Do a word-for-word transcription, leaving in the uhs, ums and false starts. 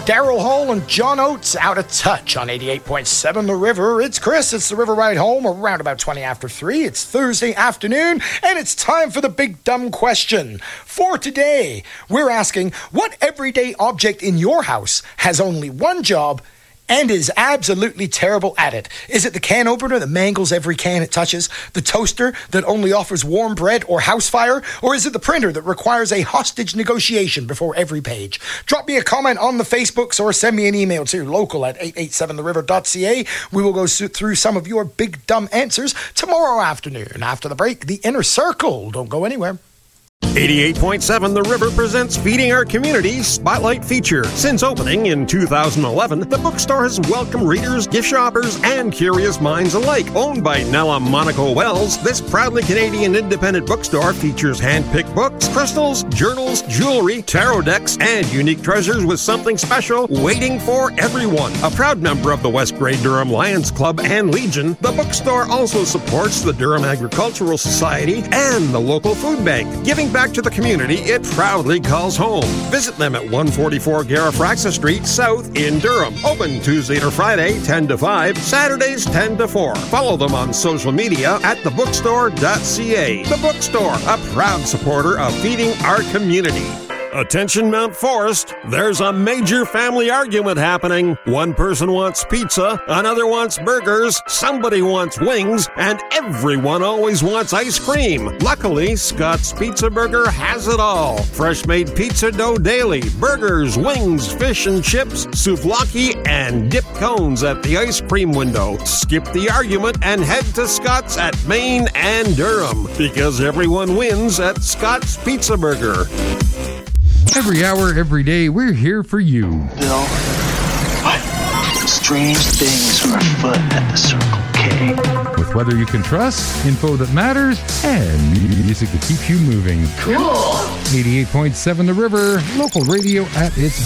Daryl Hall and John Oates, Out of Touch on eighty-eight point seven The River. It's Chris, it's the River Ride Home, around about twenty after three. It's Thursday afternoon, and it's time for the big dumb question. For today, we're asking, what everyday object in your house has only one job and is absolutely terrible at it? Is it the can opener that mangles every can it touches? The toaster that only offers warm bread or house fire? Or is it the printer that requires a hostage negotiation before every page? Drop me a comment on the Facebooks or send me an email to local at eight eight seven the river dot c a. We will go through some of your big dumb answers tomorrow afternoon. After the break, the Inner Circle. Don't go anywhere. eighty-eight point seven The River presents Feeding Our Community Spotlight Feature. Since opening in two thousand eleven, the bookstore has welcomed readers, gift shoppers, and curious minds alike. Owned by Nella Monaco Wells, this proudly Canadian independent bookstore features hand-picked books, crystals, journals, jewelry, tarot decks, and unique treasures with something special waiting for everyone. A proud member of the West Grey Durham Lions Club and Legion, the bookstore also supports the Durham Agricultural Society and the local food bank, giving back to the community it proudly calls home. Visit them at one forty-four Garifraxa Street South in Durham. Open Tuesday to Friday, ten to five, Saturdays, ten to four. Follow them on social media at the bookstore dot c a. The Bookstore, a proud supporter of feeding our community. Attention Mount Forest, there's a major family argument happening. One person wants pizza, another wants burgers, somebody wants wings, and everyone always wants ice cream. Luckily, Scott's Pizza Burger has it all. Fresh made pizza dough daily, burgers, wings, fish and chips, souvlaki, and dip cones at the ice cream window. Skip the argument and head to Scott's at Main and Durham, because everyone wins at Scott's Pizza Burger. Every hour, every day, we're here for you. Bill, strange things are afoot at the Circle K. With weather you can trust, info that matters, and music that keeps you moving. Cool. eighty-eight point seven The River, local radio at its